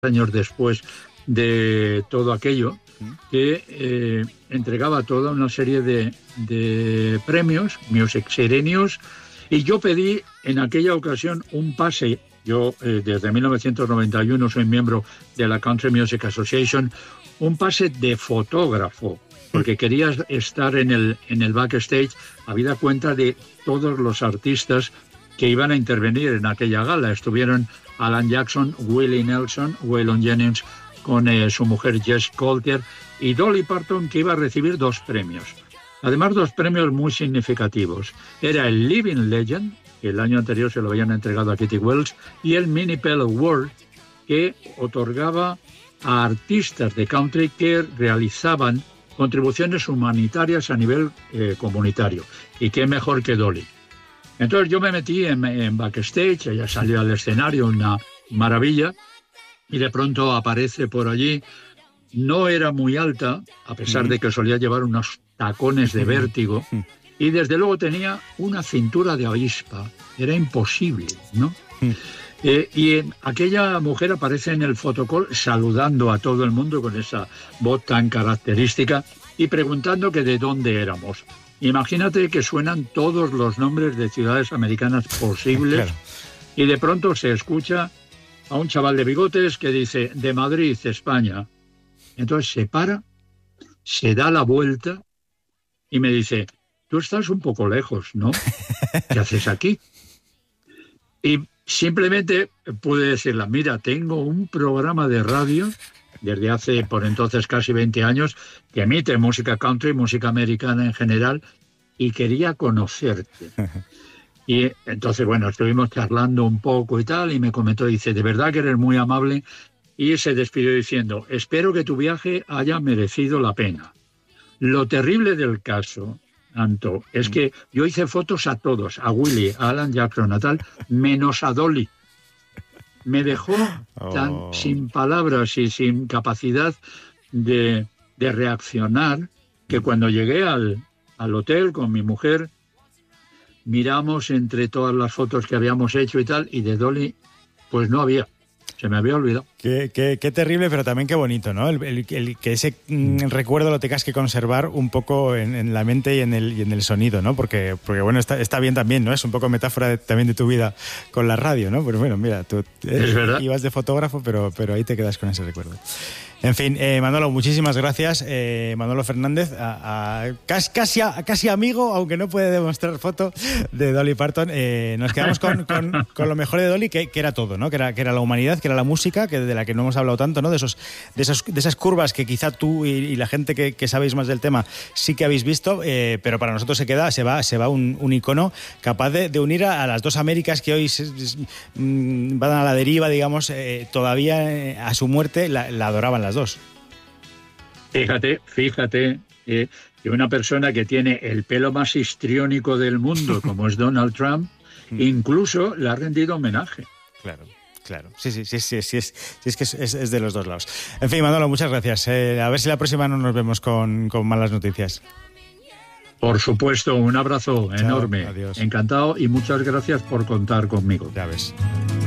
años después de todo aquello, que entregaba toda una serie de premios, Music Sirenius, y yo pedí en aquella ocasión un pase. Yo desde 1991 soy miembro de la Country Music Association, un pase de fotógrafo, porque quería estar en el backstage, habida cuenta de todos los artistas que iban a intervenir en aquella gala. Estuvieron Alan Jackson, Willie Nelson, Waylon Jennings con su mujer Jess Coulter y Dolly Parton, que iba a recibir 2 premios. Además, 2 premios muy significativos. Era el Living Legend, que el año anterior se lo habían entregado a Kitty Wells, y el Minnie Pearl Award, que otorgaba a artistas de country que realizaban contribuciones humanitarias a nivel comunitario. Y qué mejor que Dolly. Entonces yo me metí en backstage, ella salió al escenario, una maravilla, y de pronto aparece por allí. No era muy alta, a pesar de que solía llevar unos tacones de vértigo, y desde luego tenía una cintura de avispa. Era imposible, ¿no? Y aquella mujer aparece en el fotocall saludando a todo el mundo con esa voz tan característica y preguntando que de dónde éramos. Imagínate que suenan todos los nombres de ciudades americanas posibles, claro. Y de pronto se escucha a un chaval de bigotes que dice, de Madrid, España. Entonces se para, se da la vuelta y me dice, tú estás un poco lejos, ¿no? ¿Qué haces aquí? Y simplemente pude decirle, mira, tengo un programa de radio desde hace, por entonces, casi 20 años, que emite música country, música americana en general, y quería conocerte. Y entonces, bueno, estuvimos charlando un poco y tal, y me comentó, dice, de verdad que eres muy amable, y se despidió diciendo, espero que tu viaje haya merecido la pena. Lo terrible del caso, Anto, es que yo hice fotos a todos, a Willie, a Alan Jackson, a tal, menos a Dolly. Me dejó tan sin palabras y sin capacidad de reaccionar que cuando llegué al hotel con mi mujer, miramos entre todas las fotos que habíamos hecho y tal, y de Dolly pues no había. Se me había olvidado. Qué terrible, pero también qué bonito, ¿no? El que ese recuerdo lo tengas que conservar un poco en la mente y en el sonido, ¿no? Porque bueno, está bien también, ¿no? Es un poco metáfora también de tu vida con la radio, ¿no? Pero bueno, mira, tú ibas de fotógrafo, pero ahí te quedas con ese recuerdo. En fin, Manolo, muchísimas gracias. Manolo Fernández, casi amigo, aunque no puede demostrar foto, de Dolly Parton. Nos quedamos con lo mejor de Dolly, que era todo, ¿no? Que era la humanidad, que era la música, de la que no hemos hablado tanto, ¿no? De esas curvas que quizá tú y la gente que sabéis más del tema sí que habéis visto, pero para nosotros se va un icono capaz de unir a las dos Américas que hoy van a la deriva, digamos, todavía a su muerte la adoraban las dos. Fíjate que una persona que tiene el pelo más histriónico del mundo, como es Donald Trump, incluso le ha rendido homenaje. Claro. Sí, es que es de los dos lados. En fin, Manolo, muchas gracias. A ver si la próxima no nos vemos con malas noticias. Por supuesto, un abrazo enorme. Adiós. Encantado y muchas gracias por contar conmigo. Ya ves.